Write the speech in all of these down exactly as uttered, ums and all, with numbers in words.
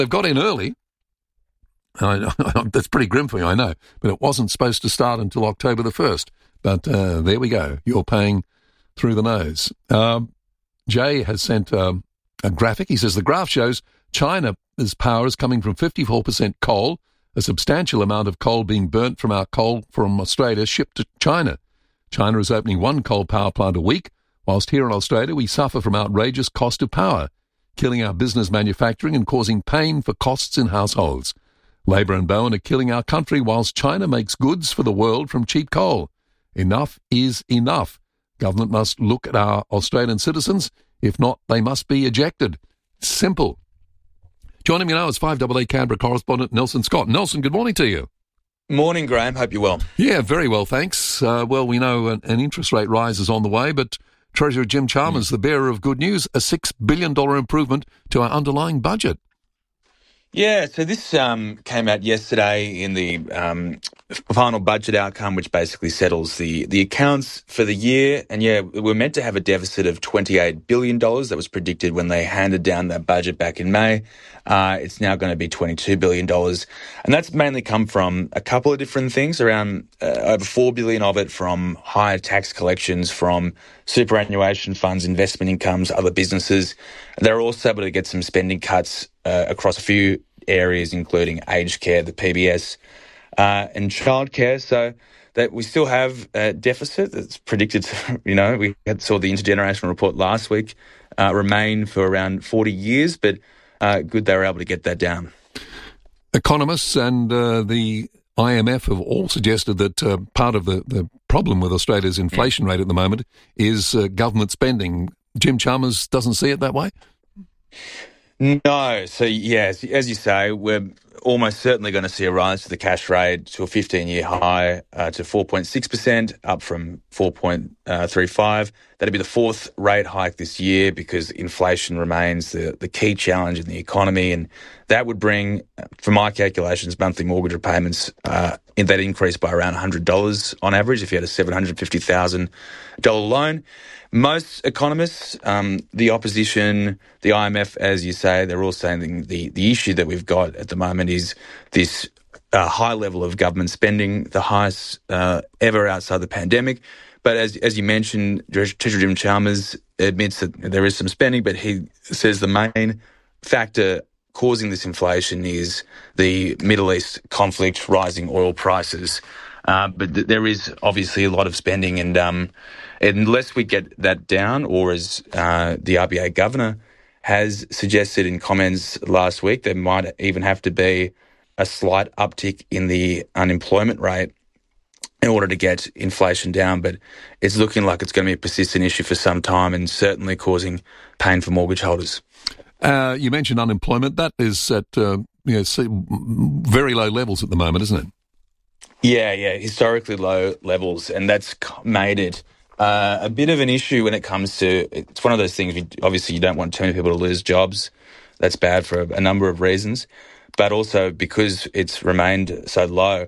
They've got in early. I, that's pretty grim for you, I know, but it wasn't supposed to start until October the first. But uh, there we go. You're paying through the nose. Um, Jay has sent um, a graphic. He says the graph shows China's power is coming from fifty-four percent coal, a substantial amount of coal being burnt from our coal from Australia shipped to China. China is opening one coal power plant a week, whilst here in Australia we suffer from outrageous cost of power, killing our business manufacturing and causing pain for costs in households. Labor and Bowen are killing our country whilst China makes goods for the world from cheap coal. Enough is enough. Government must look at our Australian citizens. If not, they must be ejected. Simple. Joining me now is five A A Canberra correspondent Nelson Scott. Nelson, good morning to you. Morning, Graham. Hope you're well. Yeah, very well, thanks. Uh, well, we know an, an interest rate rise is on the way, but Treasurer Jim Chalmers, mm. the bearer of good news, a six billion dollars improvement to our underlying budget. Yeah, so this um, came out yesterday in the um, final budget outcome, which basically settles the, the accounts for the year. And yeah, we're meant to have a deficit of twenty-eight billion dollars. That was predicted when they handed down that budget back in May. Uh, it's now going to be twenty-two billion dollars. And that's mainly come from a couple of different things, around uh, over four billion dollars of it from higher tax collections from superannuation funds, investment incomes, other businesses. They're also able to get some spending cuts uh, across a few areas, including aged care, the P B S, uh, and childcare. So that we still have a deficit that's predicted to, you know, we had, saw the intergenerational report last week, uh, remain for around forty years, but uh, good they were able to get that down. Economists and uh, the I M F have all suggested that uh, part of the, the problem with Australia's inflation rate at the moment is uh, government spending. Jim Chalmers doesn't see it that way? No. So, yes, as you say, we're almost certainly going to see a rise to the cash rate to a fifteen-year high uh, to four point six percent, up from four point three five. That'll be the fourth rate hike this year because inflation remains the, the key challenge in the economy. And that would bring, for my calculations, monthly mortgage repayments uh, in that increase by around one hundred dollars on average if you had a seven hundred fifty thousand dollars loan. Most economists, um, the opposition, the I M F, as you say, they're all saying the, the issue that we've got at the moment is this uh, high level of government spending, the highest uh, ever outside the pandemic. But as as you mentioned, Treasurer Jim Chalmers admits that there is some spending, but he says the main factor causing this inflation is the Middle East conflict, rising oil prices. Uh, but th- there is obviously a lot of spending, and um, unless we get that down, or as uh, the R B A governor has suggested in comments last week, there might even have to be a slight uptick in the unemployment rate in order to get inflation down. But it's looking like it's going to be a persistent issue for some time and certainly causing pain for mortgage holders. Uh, you mentioned unemployment. That is at uh, you know, very low levels at the moment, isn't it? Yeah, yeah, historically low levels, and that's made it uh, a bit of an issue when it comes to, it's one of those things, obviously you don't want too many people to lose jobs. That's bad for a, a number of reasons, but also because it's remained so low,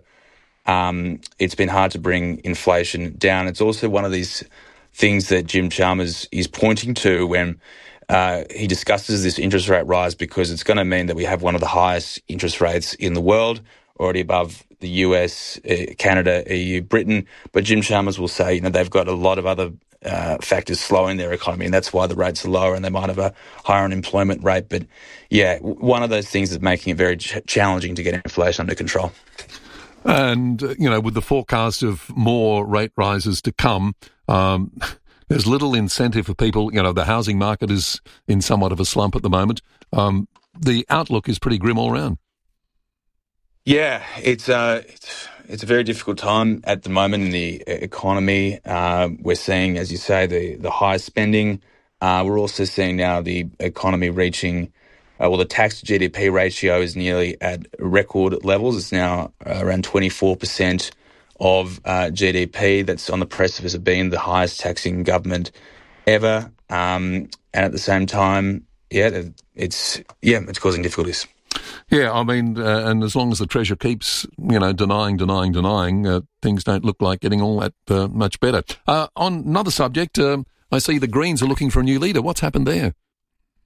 um, it's been hard to bring inflation down. It's also one of these things that Jim Chalmers is pointing to when uh, he discusses this interest rate rise, because it's going to mean that we have one of the highest interest rates in the world, already above the U S, uh, Canada, E U, Britain. But Jim Chalmers will say, you know, they've got a lot of other uh, factors slowing their economy, and that's why the rates are lower, and they might have a higher unemployment rate. But yeah, one of those things is making it very ch- challenging to get inflation under control. And, you know, with the forecast of more rate rises to come, um, there's little incentive for people. You know, the housing market is in somewhat of a slump at the moment. Um, the outlook is pretty grim all around. Yeah, it's uh, it's, it's a very difficult time at the moment in the economy. Uh, we're seeing, as you say, the, the high spending. Uh, we're also seeing now the economy reaching, uh, well, the tax to G D P ratio is nearly at record levels. It's now uh, around twenty-four percent of uh, G D P. That's on the precipice of being the highest taxing government ever. Um, and at the same time, yeah, it's yeah, it's causing difficulties. Yeah, I mean, uh, and as long as the Treasurer keeps, you know, denying, denying, denying, uh, things don't look like getting all that uh, much better. Uh, on another subject, um, I see the Greens are looking for a new leader. What's happened there?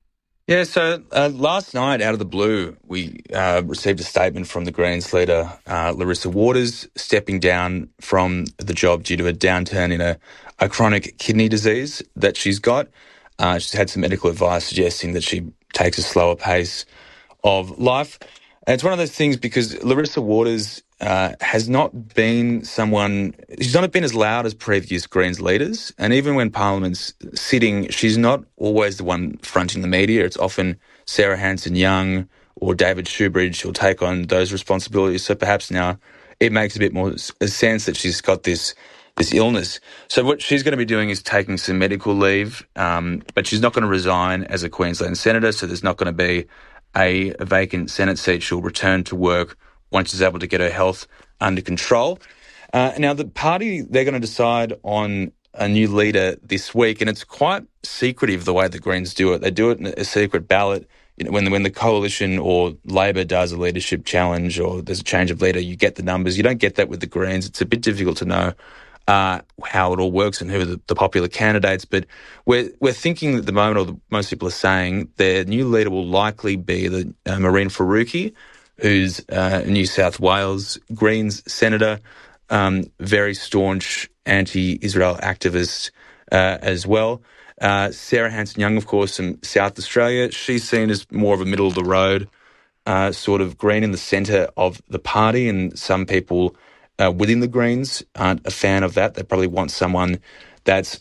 Yeah, so uh, last night, out of the blue, we uh, received a statement from the Greens leader, uh, Larissa Waters, stepping down from the job due to a downturn in a, a chronic kidney disease that she's got. Uh, she's had some medical advice suggesting that she takes a slower pace of life. And it's one of those things because Larissa Waters uh, has not been someone, she's not been as loud as previous Greens leaders. And even when Parliament's sitting, she's not always the one fronting the media. It's often Sarah Hanson-Young or David Shoebridge who'll take on those responsibilities. So perhaps now it makes a bit more sense that she's got this this illness. So what she's going to be doing is taking some medical leave, um, but she's not going to resign as a Queensland senator, so there's not going to be a, a vacant Senate seat. She'll return to work once she's able to get her health under control. Uh, now, the party, they're going to decide on a new leader this week, and it's quite secretive the way the Greens do it. They do it in a secret ballot. You know, when the, when the coalition or Labor does a leadership challenge or there's a change of leader, you get the numbers. You don't get that with the Greens. It's a bit difficult to know uh, how it all works and who are the, the popular candidates. But we're we're thinking at the moment, or the, most people are saying, their new leader will likely be the uh, Mehreen Faruqi, who's uh, a New South Wales Greens senator, um, very staunch anti-Israel activist uh, as well. Uh, Sarah Hanson-Young, of course, from South Australia. She's seen as more of a middle-of-the-road uh, sort of Green in the centre of the party, and some people uh, within the Greens aren't a fan of that. They probably want someone that's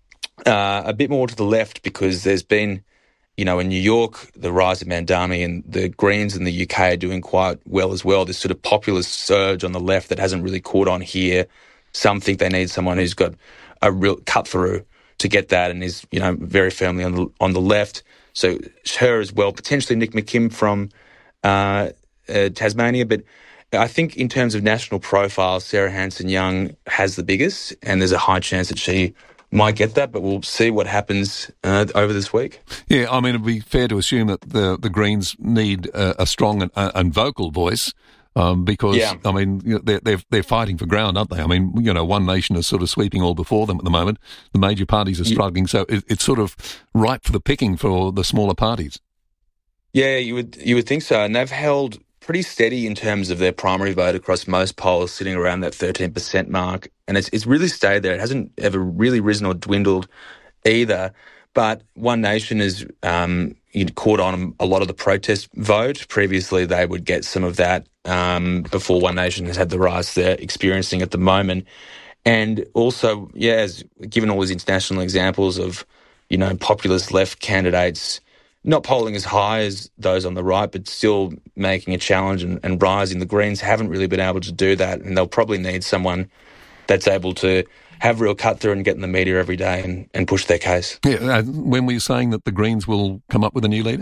uh, a bit more to the left, because there's been, you know, in New York, the rise of Mandami, and the Greens in the U K are doing quite well as well. This sort of populist surge on the left that hasn't really caught on here. Some think they need someone who's got a real cut through to get that and is, you know, very firmly on the on the left. So her as well, potentially Nick McKim from uh, uh, Tasmania. But I think in terms of national profile, Sarah Hanson-Young has the biggest, and there's a high chance that she might get that, but we'll see what happens uh, over this week. Yeah, I mean, it'd be fair to assume that the, the Greens need a, a strong and, and vocal voice. Um, because, yeah. I mean, you know, they're, they're, they're fighting for ground, aren't they? I mean, you know, One Nation is sort of sweeping all before them at the moment. The major parties are struggling, so it, it's sort of ripe for the picking for the smaller parties. Yeah, you would you would think so. And they've held pretty steady in terms of their primary vote across most polls, sitting around that thirteen percent mark. And it's it's really stayed there. It hasn't ever really risen or dwindled either. But One Nation has um, caught on a lot of the protest vote. Previously, they would get some of that um, before One Nation has had the rise they're experiencing at the moment. And also, yeah, as given all these international examples of, you know, populist left candidates not polling as high as those on the right, but still making a challenge and, and rising, the Greens haven't really been able to do that, and they'll probably need someone that's able to have real cut through and get in the media every day and, and push their case. Yeah, uh, when were you saying that the Greens will come up with a new leader?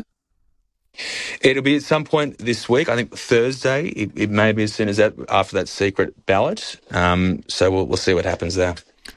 It'll be at some point this week. I think Thursday. It, it may be as soon as that, after that secret ballot. Um, so we'll, we'll see what happens there.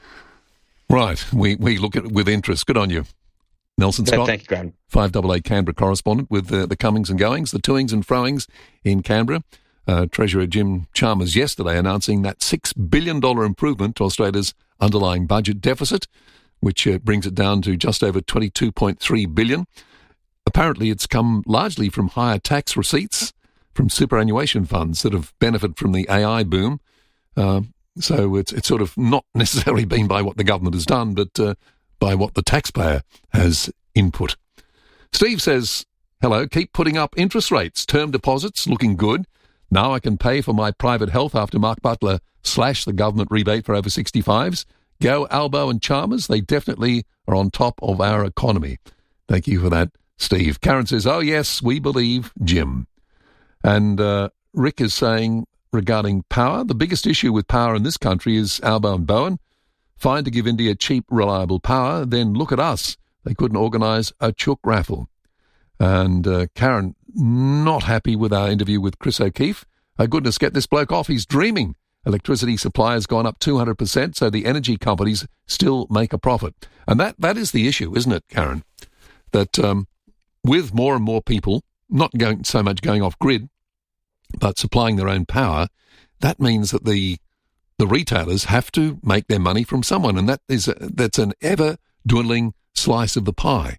Right. We we look at it with interest. Good on you. Nelson Scott. Thank you, Graham. five A A Canberra correspondent with uh, the comings and goings, the toings and froings in Canberra. Uh, Treasurer Jim Chalmers yesterday announcing that six billion dollars improvement to Australia's underlying budget deficit, which uh, brings it down to just over twenty-two point three billion dollars. Apparently it's come largely from higher tax receipts from superannuation funds that have benefited from the A I boom. Uh, so it's, it's sort of not necessarily been by what the government has done, but uh, by what the taxpayer has input. Steve says, hello, keep putting up interest rates. Term deposits looking good. Now I can pay for my private health after Mark Butler slashed the government rebate for over sixty-fives. Go Albo and Chalmers. They definitely are on top of our economy. Thank you for that, Steve. Karen says, oh yes, we believe Jim. And uh, Rick is saying regarding power, the biggest issue with power in this country is Albo and Bowen. Fine to give India cheap, reliable power, then look at us. They couldn't organise a chook raffle. And uh, Karen, not happy with our interview with Chris O'Keefe. Oh, goodness, get this bloke off. He's dreaming. Electricity supply has gone up two hundred percent, so the energy companies still make a profit. And that, that is the issue, isn't it, Karen? That um, with more and more people, not going so much going off grid, but supplying their own power, that means that the the retailers have to make their money from someone, and that is a, that's an ever dwindling slice of the pie.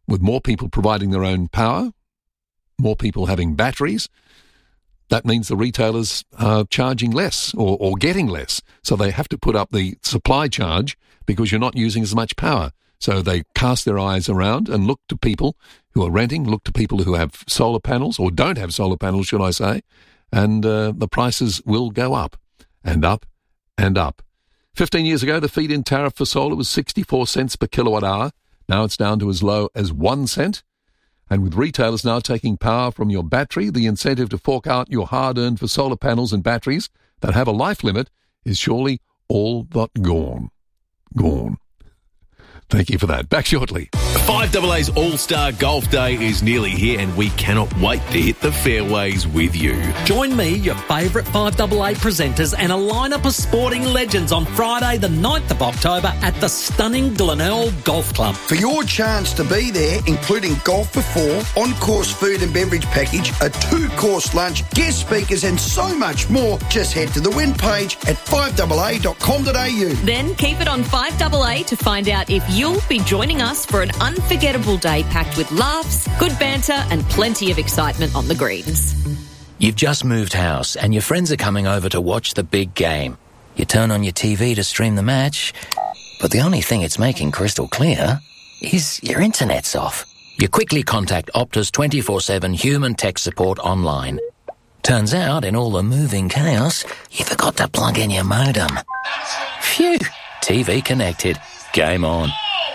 with more people providing their own power, more people having batteries, that means the retailers are charging less or, or getting less. So they have to put up the supply charge because you're not using as much power. So they cast their eyes around and look to people who are renting, look to people who have solar panels or don't have solar panels, should I say, and uh, the prices will go up and up and up. Fifteen years ago, the feed-in tariff for solar was sixty-four cents per kilowatt hour. Now it's down to as low as one cent. And with retailers now taking power from your battery, the incentive to fork out your hard-earned for solar panels and batteries that have a life limit is surely all but gone. Gone. Thank you for that. Back shortly. five A A's All-Star Golf Day is nearly here and we cannot wait to hit the fairways with you. Join me, your favourite five A A presenters and a lineup of sporting legends on Friday the ninth of October at the stunning Glenelg Golf Club. For your chance to be there, including golf for four, on-course food and beverage package, a two-course lunch, guest speakers and so much more, just head to the win page at five A A dot com dot a u. Then keep it on five A A to find out if you You'll be joining us for an unforgettable day packed with laughs, good banter and plenty of excitement on the greens. You've just moved house and your friends are coming over to watch the big game. You turn on your T V to stream the match, but the only thing it's making crystal clear is your internet's off. You quickly contact Optus twenty-four seven human tech support online. Turns out, in all the moving chaos, you forgot to plug in your modem. Phew! T V connected. Game on.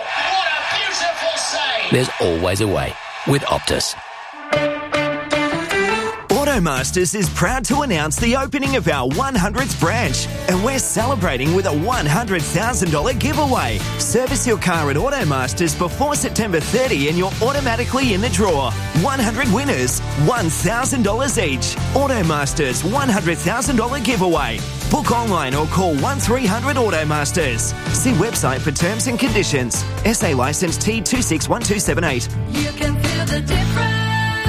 There's always a way with Optus. Automasters is proud to announce the opening of our one hundredth branch, and we're celebrating with a one hundred thousand dollars giveaway. Service your car at Automasters before September thirtieth and you're automatically in the draw. one hundred winners, one thousand dollars each. Automasters one hundred thousand dollars giveaway. Book online or call one three hundred Automasters. See website for terms and conditions. S A licence T two six one two seven eight. You can feel the difference.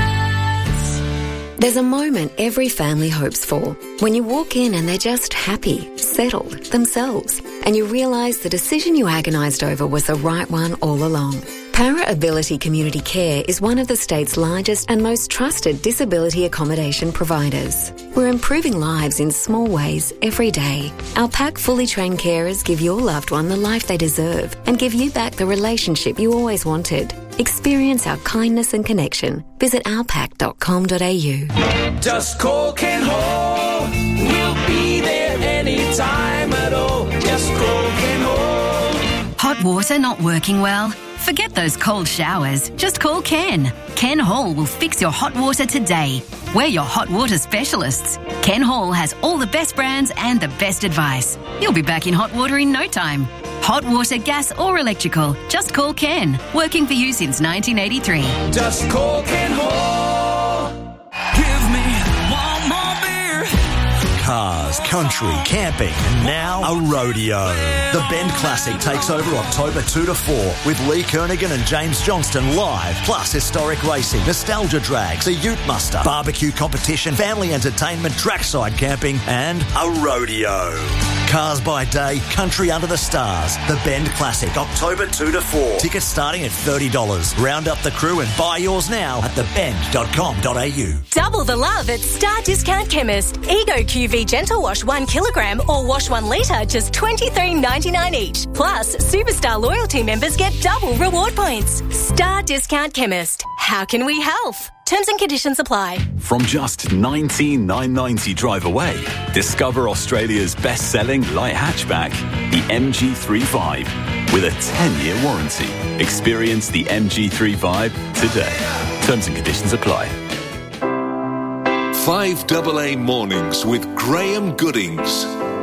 There's a moment every family hopes for. When you walk in and they're just happy, settled, themselves, and you realise the decision you agonised over was the right one all along. Para Ability Community Care is one of the state's largest and most trusted disability accommodation providers. We're improving lives in small ways every day. Our PAC fully trained carers give your loved one the life they deserve and give you back the relationship you always wanted. Experience our kindness and connection. Visit our pac dot com dot a u. Just call Ken Hall. We'll be there anytime at all. Just call Ken Hall. Hot water not working well? Forget those cold showers. Just call Ken. Ken Hall will fix your hot water today. We're your hot water specialists. Ken Hall has all the best brands and the best advice. You'll be back in hot water in no time. Hot water, gas or electrical. Just call Ken. Working for you since nineteen eighty-three. Just call Ken Hall. Give me one more beer. Cars, country, camping, and now a rodeo. The Bend Classic takes over October two to four with Lee Kernaghan and James Johnston live, plus historic racing, nostalgia drags, a ute muster, barbecue competition, family entertainment, trackside camping, and a rodeo. Cars by day, country under the stars. The Bend Classic, October two to four. Tickets starting at thirty dollars. Round up the crew and buy yours now at the bend dot com dot a u. Double the love at Star Discount Chemist. Ego Q V Gentle Wash one kilogram or Wash one litre, just twenty-three ninety-nine each. Plus, Superstar Loyalty members get double reward points. Star Discount Chemist. How can we help? Terms and conditions apply. From just nineteen thousand nine hundred ninety drive away, discover Australia's best-selling light hatchback, the M G three Vibe, with a ten-year warranty. Experience the M G three Vibe today. Terms and conditions apply. five A A Mornings with Graham Goodings.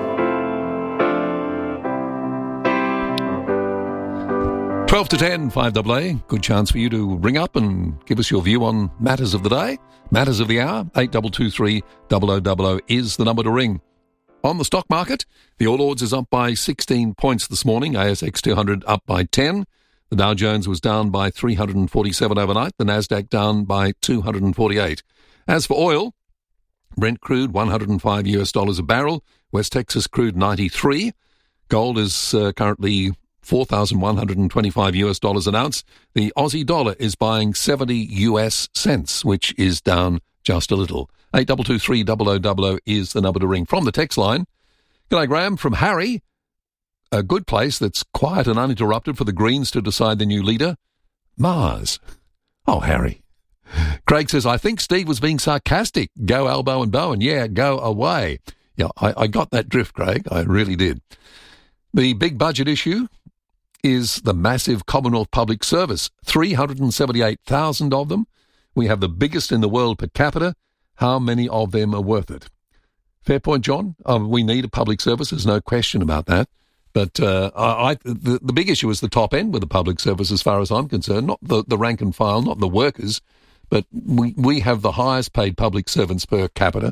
twelve to ten, five A A. Good chance for you to ring up and give us your view on matters of the day, matters of the hour. eight two two three, zero zero zero zero is the number to ring. On the stock market, the All Ords is up by sixteen points this morning. A S X two hundred up by ten. The Dow Jones was down by three hundred forty-seven overnight. The Nasdaq down by two hundred forty-eight. As for oil, Brent crude one hundred five US dollars a barrel. West Texas crude ninety-three. Gold is uh, currently four thousand one hundred twenty-five US dollars an ounce. The Aussie dollar is buying seventy US cents, which is down just a little. eight two two three zero zero zero zero is the number to ring. From the text line, g'day Graham, from Harry, a good place that's quiet and uninterrupted for the Greens to decide the new leader, Mars. Oh, Harry. Craig says, I think Steve was being sarcastic. Go Albo and Bowen. Yeah, go away. Yeah, I, I got that drift, Craig. I really did. The big budget issue is the massive Commonwealth Public Service. three hundred seventy-eight thousand of them. We have the biggest in the world per capita. How many of them are worth it? Fair point, John. Um, we need a public service. There's no question about that. But uh, I, I, the, the big issue is the top end with the public service as far as I'm concerned, not the, the rank and file, not the workers, but we, we have the highest paid public servants per capita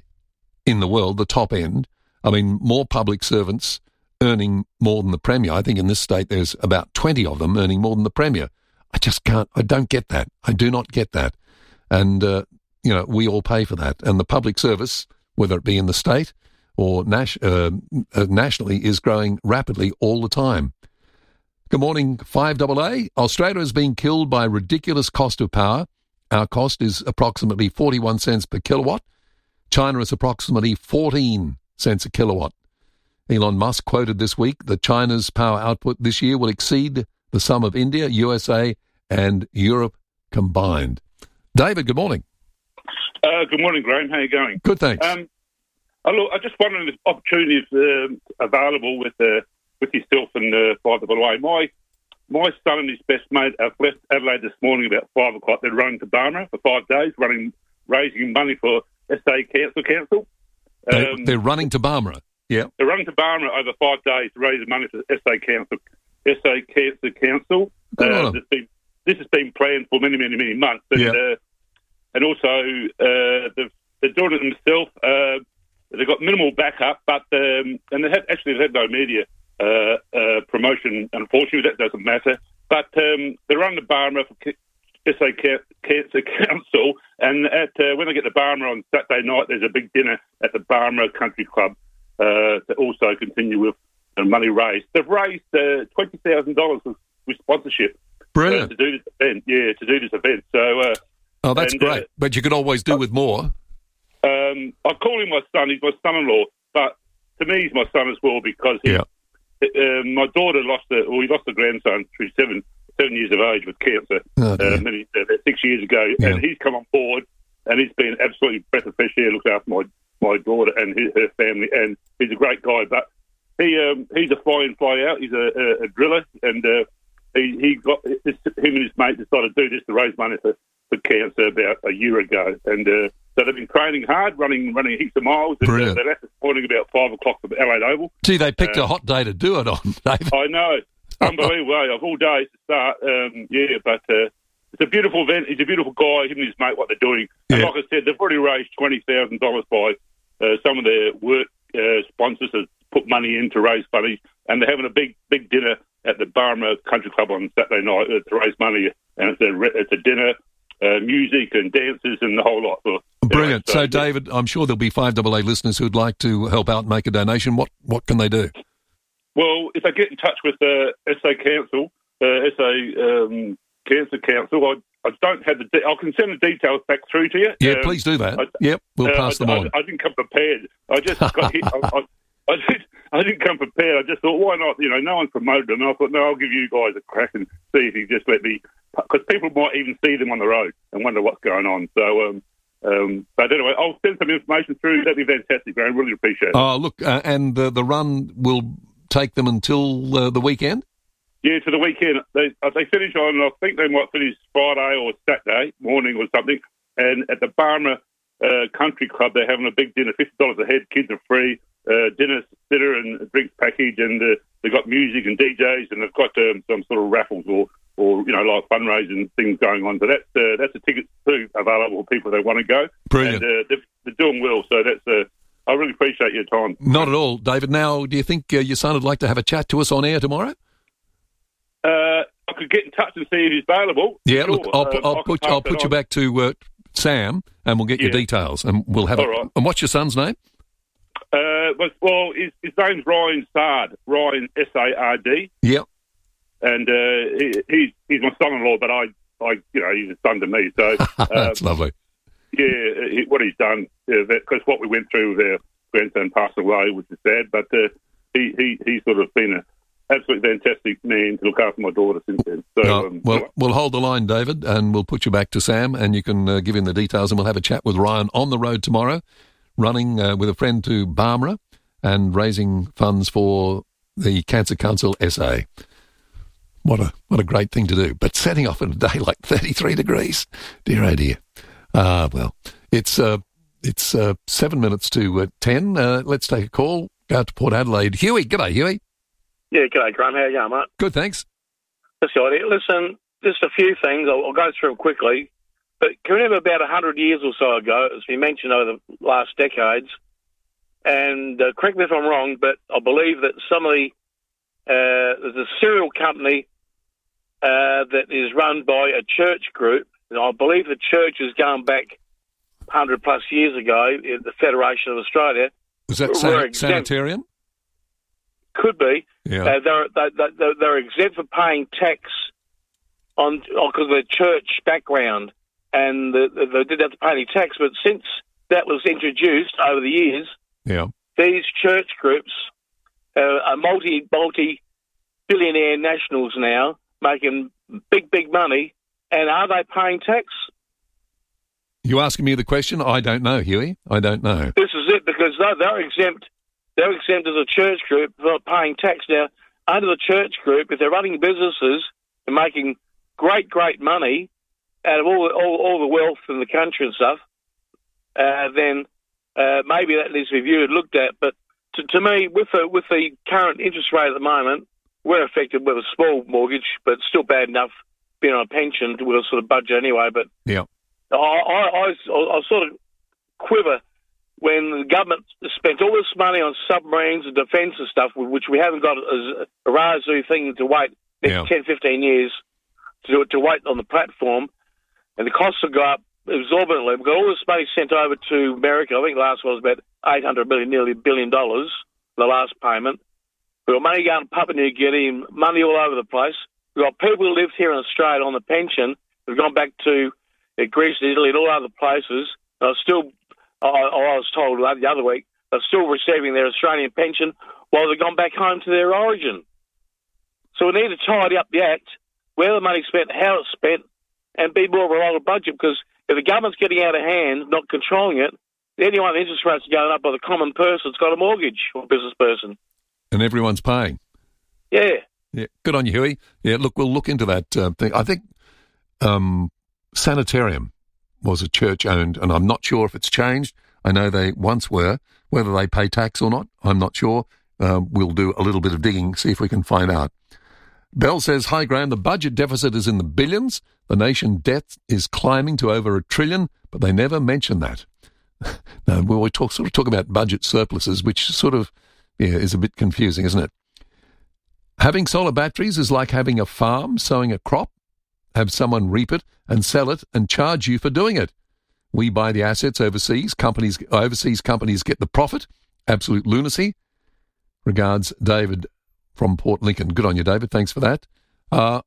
in the world, the top end. I mean, more public servants earning more than the Premier. I think in this state there's about twenty of them earning more than the Premier. I just can't, I don't get that. I do not get that. And, uh, you know, we all pay for that. And the public service, whether it be in the state or nas- uh, uh, nationally, is growing rapidly all the time. Good morning, five double A. Australia is being killed by ridiculous cost of power. Our cost is approximately forty-one cents per kilowatt. China is approximately fourteen cents a kilowatt. Elon Musk quoted this week that China's power output this year will exceed the sum of India, U S A and Europe combined. David, good morning. Uh, good morning, Graham. How are you going? Good, thanks. Um, oh, look, I just wondering if opportunities um, available with uh, with yourself and uh, five double A. My my son and his best mate have left Adelaide this morning about five o'clock. They're running to Barmera for five days, running raising money for S A Council Council. They, Um, they're running to Barmera. Yeah. They're running to Barmera over five days to raise money for S A Council, S A Cancer Council. Good on Uh, them. this, been, this has been planned for many, many, many months. And, Yeah. uh, and also, uh, they've, they're doing it themselves. Uh, they've got minimal backup, but um, and they have actually they've had no media uh, uh, promotion. Unfortunately, that doesn't matter. But um, they're running to Barmera for S A Cancer Council, and at uh, when they get to Barmera on Saturday night, there's a big dinner at the Barmera Country Club uh, to also continue with the money raised. They've raised uh, twenty thousand dollars with, with sponsorship. Brilliant. Uh, to do this event. Yeah, to do this event. So, uh, Oh, that's and, great. uh, But you could always do with more. Um, I call him my son. He's my son-in-law, but to me, he's my son as well because he, Yeah. uh, my daughter lost a, well, we lost a grandson through seven seven years of age with cancer Oh, uh, dear. many, uh, about six years ago, Yeah. and he's come on board, and he's been absolutely breath of fresh air, looked after my my daughter and his, her family, and he's a great guy. But he um, he's a fly in, fly out. He's a, a, a driller, and uh, he he got this, him and his mate decided to do this to raise money for, for cancer about a year ago, and uh, so they've been training hard, running running heaps of miles. And, uh, Brilliant. they left this morning about five o'clock from Adelaide Oval. Gee, they picked Uh, a hot day to do it on, David. I know. Unbelievable. eh? Of all days to start. Um, yeah, but uh, it's a beautiful event. He's a beautiful guy. Him and his mate, what they're doing. And Yeah. like I said, they've already raised twenty thousand dollars by uh, some of their work uh, sponsors have put money in to raise money. And they're having a big, big dinner at the Barmera Country Club on Saturday night uh, to raise money. And it's a, re- it's a dinner, uh, music and dances and the whole lot. For, Brilliant. So, So, David, I'm sure there'll be five double A listeners who'd like to help out and make a donation. What what can they do? Well, if they get in touch with the S A Council, uh, S A um, Cancer Council, I, I don't have the. De- I can send the details back through to you. Yeah, Um, please do that. I- Yep, we'll uh, pass I, them I, on. I didn't come prepared. I just got hit. I, I, I, did, I didn't come prepared. I just thought, why not? You know, no one's promoted them. I thought, no, I'll give you guys a crack and see if you just let me, because people might even see them on the road and wonder what's going on. So, um, um, but anyway, I'll send some information through. That'd be fantastic, Graham. Really appreciate it. Oh, look, uh, and the, the run will take them until uh, the weekend? Yeah, to the weekend. They uh, they finish on, I think they might finish Friday or Saturday morning or something. And at the Barmera uh, Country Club, they're having a big dinner, fifty dollars a head. Kids are free. Uh, dinner, dinner and drinks package. And uh, they've got music and D Js, and they've got um, some sort of raffles or, or you know, like fundraising things going on. So that's uh, that's a ticket too available for people that want to go. Brilliant. And uh, they're, they're doing well. So that's uh, I really appreciate your time. Not at all. David, now, do you think uh, your son would like to have a chat to us on air tomorrow? Uh, I could get in touch and see if he's available. Yeah, Sure. look, I'll, Um, pu- I'll I can put, pass I'll that put you on. back to uh, Sam, and we'll get your Yeah. details, and we'll have All it. right. And what's your son's name? Uh, well, well his, his name's Ryan Sard. Ryan, S A R D. Yep. and uh, he, he's he's my son-in-law, but I, I, you know, he's a son to me. So uh, that's lovely. Yeah, he, what he's done, because uh, what we went through with our grandson passed away, which is sad, but uh, he, he he's sort of been an absolutely fantastic man to look after my daughter since then. So, no, um, well, we'll hold the line, David, and we'll put you back to Sam, and you can uh, give him the details, and we'll have a chat with Ryan on the road tomorrow, running uh, with a friend to Barmera and raising funds for the Cancer Council S A. What a what a great thing to do. But setting off in a day like thirty-three degrees, dear oh dear. Ah, uh, well, it's uh, it's uh, seven minutes to uh, ten. Uh, let's take a call. Go out to Port Adelaide. Huey, g'day, Huey. Yeah, g'day, Graham. How are you going, mate? Good, thanks. That's the idea. Listen, just a few things. I'll, I'll go through them quickly. But can you remember about one hundred years or so ago, as we mentioned over the last decades, and uh, correct me if I'm wrong, but I believe that some of the, uh, there's a cereal company uh, that is run by a church group, and I believe the church is going back one hundred plus years ago, the Federation of Australia. Was that san- sanitarium? Could be. Yeah. Uh, they're, they're, they're, they're exempt for paying tax on because of their church background, and the, the, they didn't have to pay any tax, but since that was introduced over the years, yeah, these church groups uh, are multi, multi-billionaire nationals now, making big, big money, and are they paying tax? You asking me the question? I don't know, Huey. I don't know. This is it, because they're, they're exempt. They're exempt as a church group for paying tax. Now, under the church group, if they're running businesses and making great, great money out of all, all, all the wealth in the country and stuff, uh, then uh, maybe that needs to be viewed and looked at. But to, to me, with the, with the current interest rate at the moment, we're affected with a small mortgage, but it's still bad enough being on a pension with a sort of budget anyway. But yeah, I, I, I, I sort of quiver when the government spent all this money on submarines and defence and stuff, which we haven't got as a razoo thing to wait next yeah. ten, fifteen years to, to wait on the platform, and the costs will go up exorbitantly. We've got all this money sent over to America. I think the last one was about eight hundred million, nearly a billion dollars, the last payment. We've got money going to Papua New Guinea, money all over the place. We've got people who lived here in Australia on the pension who've gone back to uh, Greece and Italy and all other places. And are still, I, I was told the other week, they're still receiving their Australian pension while they've gone back home to their origin. So we need to tidy up the act, where the money's spent, how it's spent, and be more of a reliable budget, because if the government's getting out of hand, not controlling it, anyone interest rates are going up by the common person that's got a mortgage or business person. And everyone's paying. Yeah. Yeah. Good on you, Huey. Yeah, look, we'll look into that uh, thing. I think um, Sanitarium was a church-owned, and I'm not sure if it's changed. I know they once were. Whether they pay tax or not, I'm not sure. Uh, we'll do a little bit of digging, see if we can find out. Bell says, hi, Graham, the budget deficit is in the billions. The nation debt is climbing to over a trillion, but they never mention that. No, we talk, sort of talk about budget surpluses, which sort of yeah, is a bit confusing, isn't it? Having solar batteries is like having a farm, sowing a crop, have someone reap it and sell it and charge you for doing it. We buy the assets overseas. Companies, overseas companies get the profit. Absolute lunacy. Regards, David from Port Lincoln. Good on you, David. Thanks for that. Uh,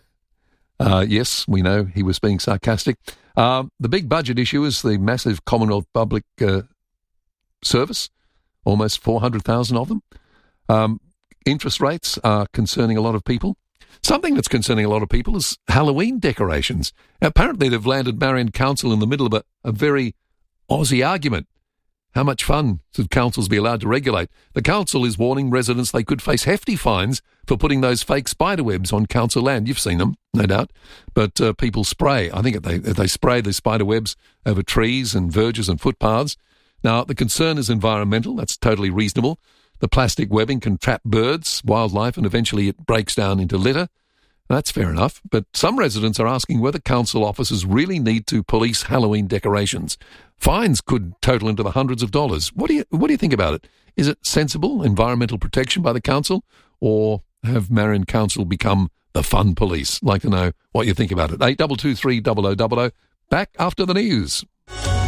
uh, yes, we know he was being sarcastic. Uh, the big budget issue is the massive Commonwealth Public uh, Service, almost four hundred thousand of them. Um, interest rates are concerning a lot of people. Something that's concerning a lot of people is Halloween decorations. Apparently they've landed Marion Council in the middle of a, a very Aussie argument. How much fun should councils be allowed to regulate? The council is warning residents they could face hefty fines for putting those fake spider webs on council land. You've seen them, no doubt. But uh, people spray. I think they, they spray the spider webs over trees and verges and footpaths. Now, the concern is environmental. That's totally reasonable. The plastic webbing can trap birds, wildlife, and eventually it breaks down into litter. That's fair enough. But some residents are asking whether council officers really need to police Halloween decorations. Fines could total into the hundreds of dollars. What do you what do you think about it? Is it sensible environmental protection by the council, or have Marion Council become the fun police? Like to know what you think about it. Eight double two three double o double o. Back after the news.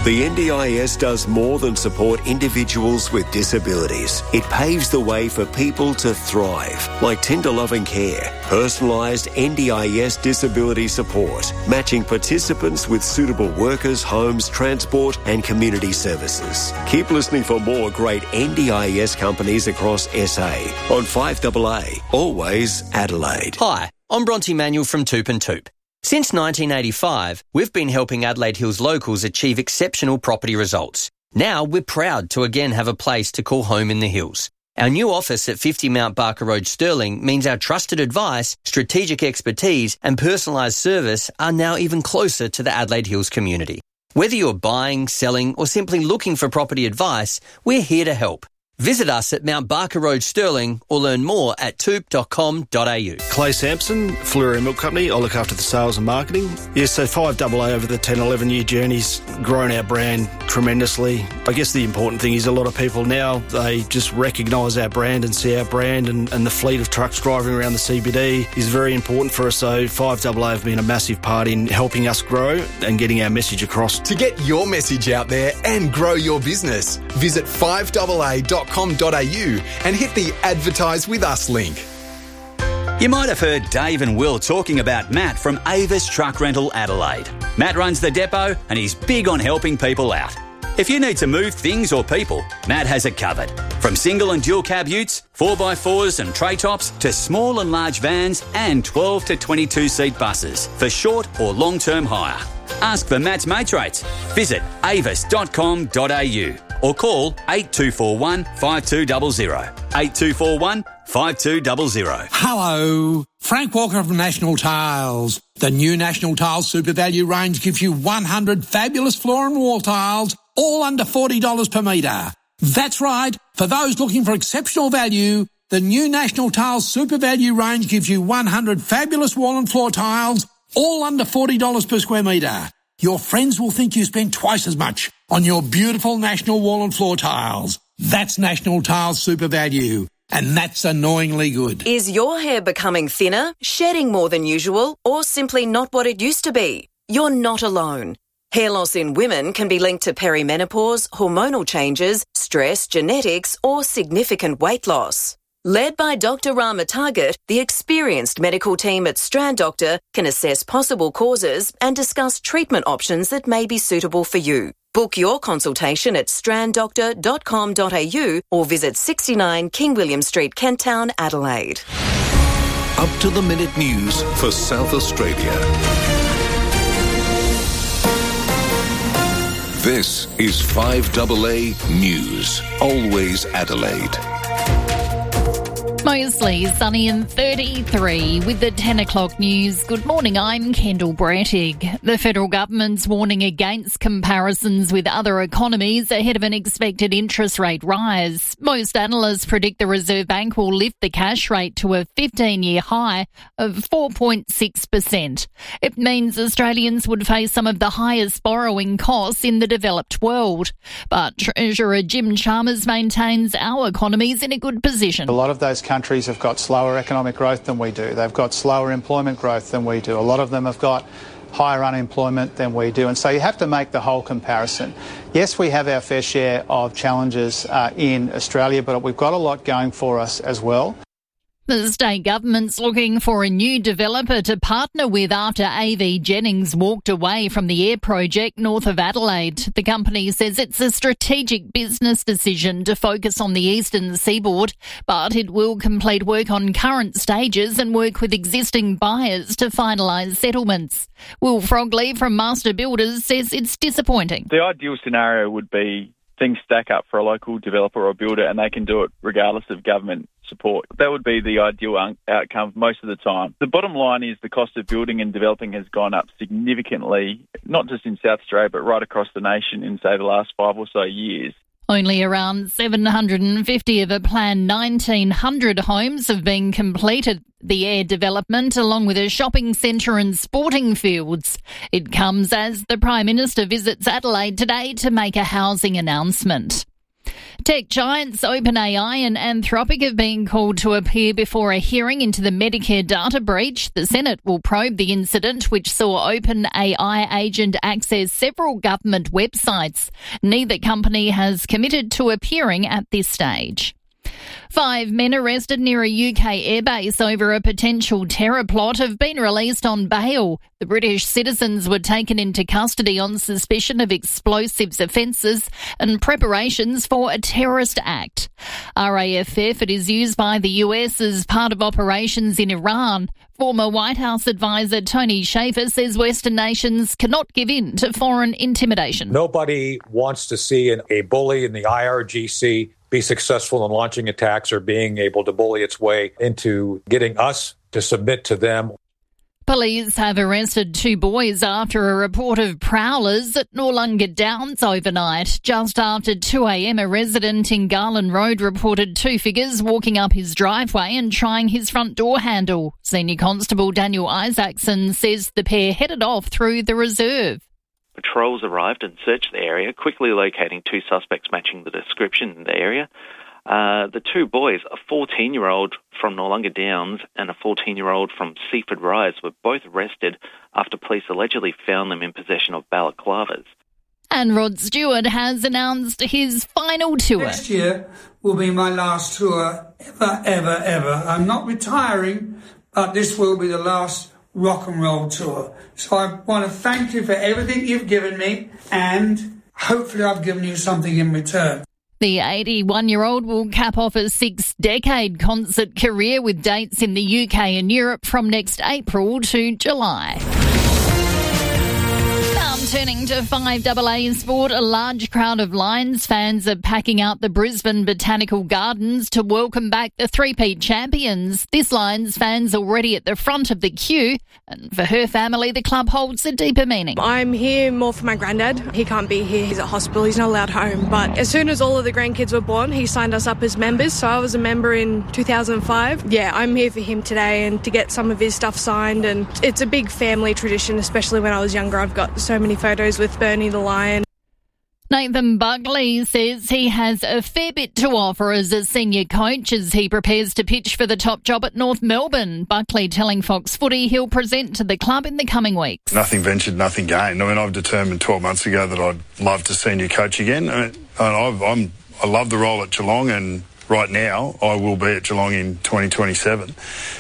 The N D I S does more than support individuals with disabilities. It paves the way for people to thrive, like tender loving care, personalised N D I S disability support, matching participants with suitable workers, homes, transport and community services. Keep listening for more great N D I S companies across S A on five A A, always Adelaide. Hi, I'm Bronte Manuel from Toop and Toop. Since nineteen eighty-five, we've been helping Adelaide Hills locals achieve exceptional property results. Now we're proud to again have a place to call home in the hills. Our new office at fifty Mount Barker Road, Stirling, means our trusted advice, strategic expertise and personalised service are now even closer to the Adelaide Hills community. Whether you're buying, selling or simply looking for property advice, we're here to help. Visit us at Mount Barker Road, Stirling, or learn more at toop dot com dot a u. Clay Sampson, Fleurieu Milk Company. I look after the sales and marketing. Yes, so five A A over the ten, eleven year journey's grown our brand tremendously. I guess the important thing is a lot of people now, they just recognise our brand and see our brand, and, and the fleet of trucks driving around the C B D is very important for us. So five A A have been a massive part in helping us grow and getting our message across. To get your message out there and grow your business, visit five A A dot com dot a u and hit the Advertise With Us link. You might have heard Dave and Will talking about Matt from Avis Truck Rental Adelaide. Matt runs the depot and he's big on helping people out. If you need to move things or people, Matt has it covered. From single and dual cab utes, four by fours and tray tops, to small and large vans and twelve to twenty-two seat buses for short or long-term hire. Ask for Matt's mates rates. Visit avis dot com dot a u or call eight two four one, five two zero zero. eight two four one, five two zero zero. Hello, Frank Walker from National Tiles. The new National Tiles Super Value range gives you one hundred fabulous floor and wall tiles, all under forty dollars per metre. That's right, for those looking for exceptional value, the new National Tiles Super Value range gives you one hundred fabulous wall and floor tiles, all under forty dollars per square metre. Your friends will think you spent twice as much on your beautiful National wall and floor tiles. That's National Tiles Super Value, and that's annoyingly good. Is your hair becoming thinner, shedding more than usual, or simply not what it used to be? You're not alone. Hair loss in women can be linked to perimenopause, hormonal changes, stress, genetics, or significant weight loss. Led by Doctor Rama Target, the experienced medical team at Strand Doctor can assess possible causes and discuss treatment options that may be suitable for you. Book your consultation at strand doctor dot com dot a u or visit sixty-nine King William Street, Kent Town, Adelaide. Up to the minute news for South Australia. This is five A A News, always Adelaide. Mostly sunny and thirty-three with the ten o'clock news. Good morning, I'm Kendall Brettig. The federal government's warning against comparisons with other economies ahead of an expected interest rate rise. Most analysts predict the Reserve Bank will lift the cash rate to a fifteen-year high of four point six percent. It means Australians would face some of the highest borrowing costs in the developed world. But Treasurer Jim Chalmers maintains our economy's in a good position. A lot of those countries countries have got slower economic growth than we do. They've got slower employment growth than we do. A lot of them have got higher unemployment than we do. And so you have to make the whole comparison. Yes, we have our fair share of challenges uh, in Australia, but we've got a lot going for us as well. The state government's looking for a new developer to partner with after A V Jennings walked away from the air project north of Adelaide. The company says it's a strategic business decision to focus on the eastern seaboard, but it will complete work on current stages and work with existing buyers to finalise settlements. Will Frogley from Master Builders says it's disappointing. The ideal scenario would be things stack up for a local developer or builder and they can do it regardless of government support. That would be the ideal un- outcome most of the time. The bottom line is the cost of building and developing has gone up significantly, not just in South Australia, but right across the nation in, say, the last five or so years. Only around seven hundred fifty of a planned nineteen hundred homes have been completed. The air development, along with a shopping centre and sporting fields. It comes as the Prime Minister visits Adelaide today to make a housing announcement. Tech giants OpenAI and Anthropic have been called to appear before a hearing into the Medicare data breach. The Senate will probe the incident, which saw OpenAI agent access several government websites. Neither company has committed to appearing at this stage. Five men arrested near a U K airbase over a potential terror plot have been released on bail. The British citizens were taken into custody on suspicion of explosives offences and preparations for a terrorist act. R A F effort is used by the U S as part of operations in Iran. Former White House advisor Tony Shaffer says Western nations cannot give in to foreign intimidation. Nobody wants to see an, a bully in the I R G C be successful in launching attacks or being able to bully its way into getting us to submit to them. Police have arrested two boys after a report of prowlers at Noarlunga Downs overnight. Just after two a.m, a resident in Garland Road reported two figures walking up his driveway and trying his front door handle. Senior Constable Daniel Isaacson says the pair headed off through the reserve. Patrols arrived and searched the area, quickly locating two suspects matching the description in the area. Uh, the two boys, a fourteen-year-old from Noarlunga Downs and a fourteen-year-old from Seaford Rise, were both arrested after police allegedly found them in possession of balaclavas. And Rod Stewart has announced his final tour. Next year will be my last tour ever, ever, ever. I'm not retiring, but this will be the last rock and roll tour. So I want to thank you for everything you've given me, and hopefully I've given you something in return. The eighty-one-year-old will cap off a six-decade concert career with dates in the U K and Europe from next April to July. Turning to five A A sport, a large crowd of Lions fans are packing out the Brisbane Botanical Gardens to welcome back the three-peat champions. This Lions fan's already at the front of the queue, and for her family, the club holds a deeper meaning. I'm here more for my granddad. He can't be here. He's at hospital. He's not allowed home. But as soon as all of the grandkids were born, he signed us up as members. So I was a member in two thousand five. Yeah, I'm here for him today and to get some of his stuff signed. And it's a big family tradition, especially when I was younger. I've got so many photos with Bernie the Lion. Nathan Buckley says he has a fair bit to offer as a senior coach as he prepares to pitch for the top job at North Melbourne. Buckley telling Fox Footy he'll present to the club in the coming weeks. Nothing ventured, nothing gained. I mean, I've determined twelve months ago that I'd love to senior coach again. I mean, I've, I'm, I love the role at Geelong, and right now I will be at Geelong in twenty twenty-seven.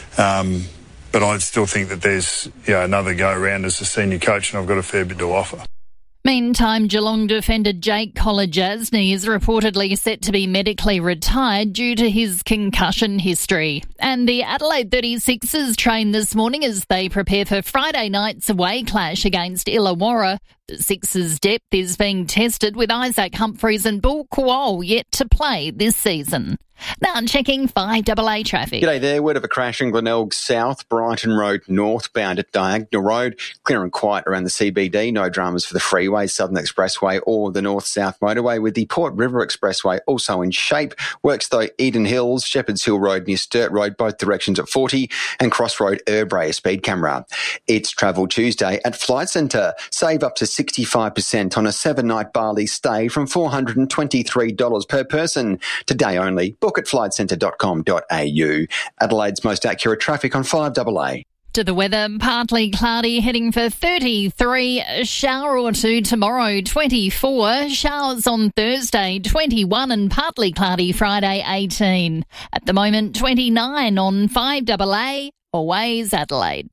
Um, but I still think that there's you know, another go around as a senior coach, and I've got a fair bit to offer. Meantime, Geelong defender Jake Kolodjasny is reportedly set to be medically retired due to his concussion history. And the Adelaide thirty-sixers train this morning as they prepare for Friday night's away clash against Illawarra. The Sixers' depth is being tested with Isaac Humphries and Bull Kuol yet to play this season. Now checking five A A traffic. G'day there. Word of a crash in Glenelg South, Brighton Road northbound at Diagonal Road. Clear and quiet around the C B D. No dramas for the freeway, Southern Expressway or the North-South Motorway, with the Port River Expressway also in shape. Works though Eden Hills, Shepherds Hill Road near Sturt Road, both directions at forty, and Crossroad Erbray, a speed camera. It's Travel Tuesday at Flight Centre. Save up to sixty-five percent on a seven-night Bali stay from four hundred twenty-three dollars per person. Today only. Book at flight centre dot com dot a u. Adelaide's most accurate traffic on five A A. To the weather, partly cloudy, heading for thirty-three, a shower or two tomorrow, twenty-four, showers on Thursday, twenty-one, and partly cloudy Friday, eighteen. At the moment, twenty-nine on five A A, always Adelaide.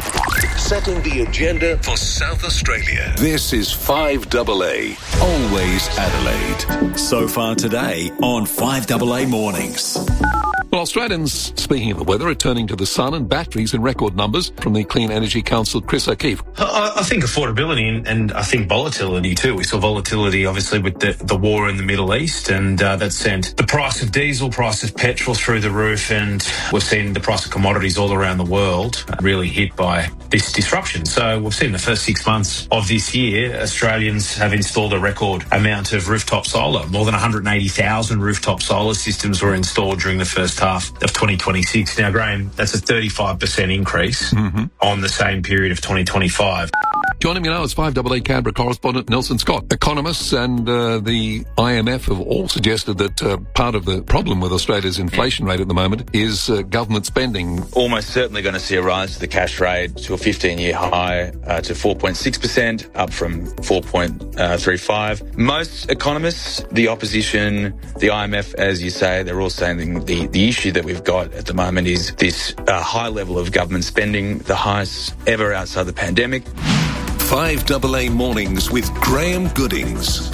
Setting the agenda for South Australia. This is five A A, always Adelaide. So far today on five A A Mornings. Well, Australians, speaking of the weather, are turning to the sun and batteries in record numbers. From the Clean Energy Council, Chris O'Keefe. I, I think affordability and, and I think volatility too. We saw volatility obviously with the, the war in the Middle East, and uh, that sent the price of diesel, price of petrol through the roof, and we've seen the price of commodities all around the world really hit by this disruption. So we've seen the first six months of this year, Australians have installed a record amount of rooftop solar. More than one hundred eighty thousand rooftop solar systems were installed during the first half of twenty twenty-six. Now, Graham, that's a thirty-five percent increase mm-hmm. on the same period of twenty twenty-five. Joining me now is five A A Canberra correspondent Nelson Scott. Economists and uh, the I M F have all suggested that uh, part of the problem with Australia's inflation rate at the moment is uh, government spending. Almost certainly going to see a rise to the cash rate to a fifteen-year high uh, to four point six percent, up from four point three five. Most economists, the opposition, the I M F, as you say, they're all saying the, the issue that we've got at the moment is this uh, high level of government spending, the highest ever outside the pandemic. five A A Mornings with Graham Goodings.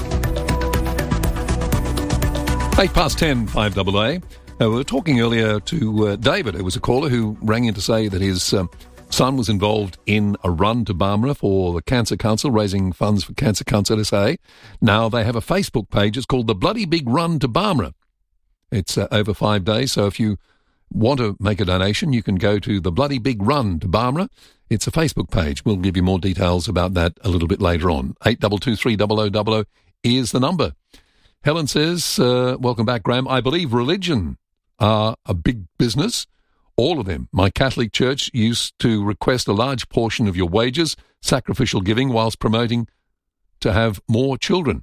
Eight past ten, five A A. Uh, we were talking earlier to uh, David, who was a caller who rang in to say that his um, son was involved in a run to Barmera for the Cancer Council, raising funds for Cancer Council S A. Now they have a Facebook page. It's called The Bloody Big Run to Barmera. It's uh, over five days, so if you want to make a donation, you can go to The Bloody Big Run to Barmera. It's a Facebook page. We'll give you more details about that a little bit later on. eight two two three zero zero zero zero is the number. Helen says, uh, welcome back, Graham. I believe religion are a big business. All of them. My Catholic church used to request a large portion of your wages, sacrificial giving, whilst promoting to have more children.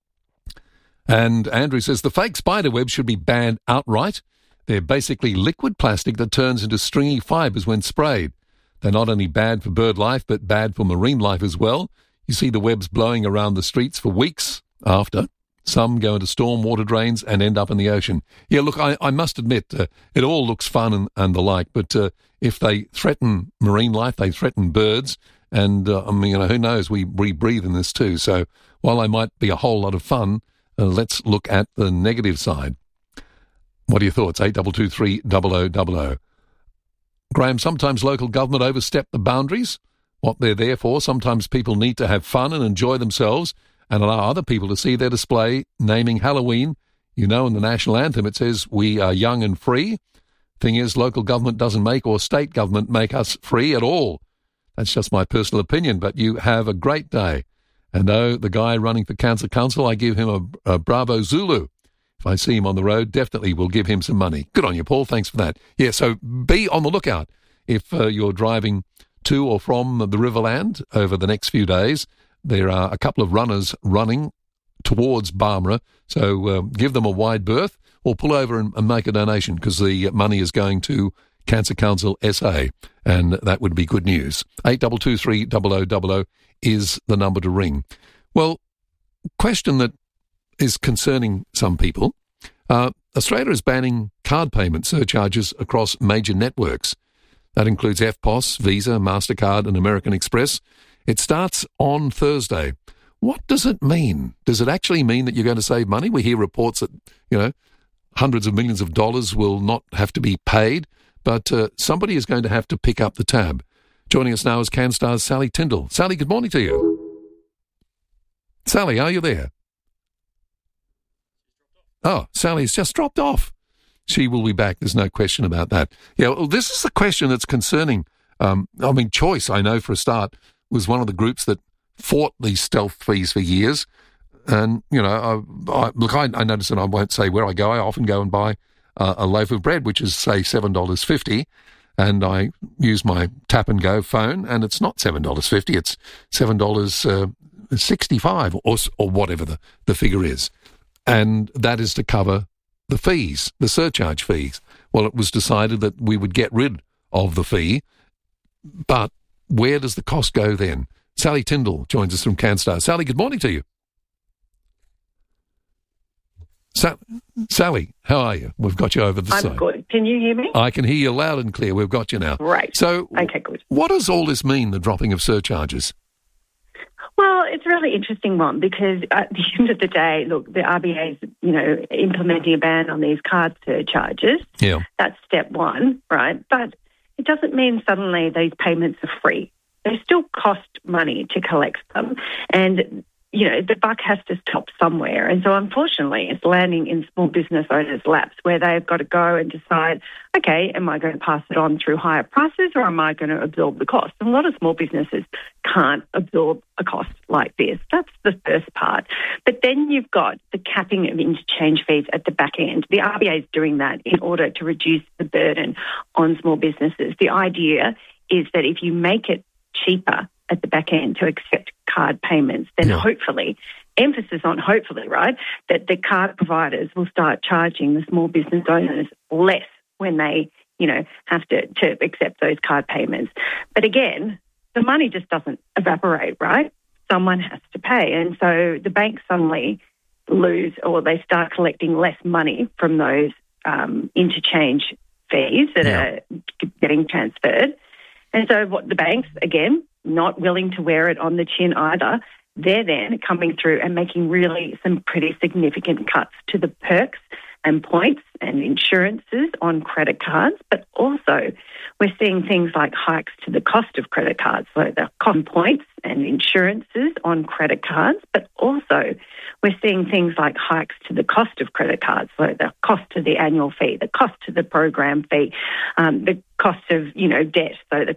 And Andrew says, the fake spider webs should be banned outright. They're basically liquid plastic that turns into stringy fibres when sprayed. They're not only bad for bird life, but bad for marine life as well. You see the webs blowing around the streets for weeks after. Some go into storm water drains and end up in the ocean. Yeah, look, I, I must admit, uh, it all looks fun and, and the like, but uh, if they threaten marine life, they threaten birds, and, uh, I mean, you know, who knows, we, we breathe in this too. So while they might be a whole lot of fun, uh, let's look at the negative side. What are your thoughts? eight two two three zero zero zero zero. Graham, sometimes local government overstep the boundaries, what they're there for. Sometimes people need to have fun and enjoy themselves and allow other people to see their display, naming Halloween. You know, in the national anthem it says, we are young and free. Thing is, local government doesn't make, or state government make us free at all. That's just my personal opinion, but you have a great day. And oh, the guy running for Cancer Council, I give him a, a bravo Zulu. If I see him on the road, definitely will give him some money. Good on you, Paul. Thanks for that. Yeah, so be on the lookout if uh, you're driving to or from the Riverland over the next few days. There are a couple of runners running towards Barmera, so uh, give them a wide berth or pull over and, and make a donation, because the money is going to Cancer Council S A, and that would be good news. eight two two three zero zero zero zero is the number to ring. Well, question that is concerning some people. Uh, Australia is banning card payment surcharges across major networks. That includes F P O S, Visa, MasterCard and American Express. It starts on Thursday. What does it mean? Does it actually mean that you're going to save money? We hear reports that, you know, hundreds of millions of dollars will not have to be paid, but uh, somebody is going to have to pick up the tab. Joining us now is CanStar's Sally Tyndall. Sally, good morning to you. Sally, are you there? Oh, Sally's just dropped off. She will be back. There's no question about that. Yeah, well, this is the question that's concerning. Um, I mean, Choice, I know for a start, was one of the groups that fought these stealth fees for years. And, you know, I, I, look, I, I notice, and I won't say where I go, I often go and buy uh, a loaf of bread, which is, say, seven dollars fifty, and I use my tap-and-go phone, and it's not seven dollars fifty, it's seven dollars sixty-five, or, or whatever the, the figure is. And that is to cover the fees, the surcharge fees. Well, it was decided that we would get rid of the fee, but where does the cost go then? Sally Tyndall joins us from CanStar. Sally, good morning to you. Sa- Sally, how are you? We've got you over the I'm side. I'm good. Can you hear me? I can hear you loud and clear. We've got you now. Right. So, okay, good. What does all this mean, the dropping of surcharges? Well, it's a really interesting one, because at the end of the day, look, the R B A is, you know, implementing a ban on these card surcharges. Yeah. That's step one, right? But it doesn't mean suddenly these payments are free. They still cost money to collect them. And, you know, the buck has to stop somewhere. And so, unfortunately, it's landing in small business owners' laps, where they've got to go and decide, okay, am I going to pass it on through higher prices, or am I going to absorb the cost? And a lot of small businesses can't absorb a cost like this. That's the first part. But then you've got the capping of interchange fees at the back end. The R B A is doing that in order to reduce the burden on small businesses. The idea is that if you make it cheaper at the back end to accept card payments, then Yeah. hopefully, emphasis on hopefully, right, that the card providers will start charging the small business owners less when they, you know, have to, to accept those card payments. But again, the money just doesn't evaporate, right? Someone has to pay. And so the banks suddenly lose, or they start collecting less money from those um, interchange fees that Yeah. are getting transferred. And so what the banks, again, not willing to wear it on the chin either, they're then coming through and making really some pretty significant cuts to the perks and points and insurances on credit cards, but also we're seeing things like hikes to the cost of credit cards, so the cost points and insurances on credit cards, but also we're seeing things like hikes to the cost of credit cards, so the cost to the annual fee, the cost to the program fee, um, the cost of, you know, debt, so the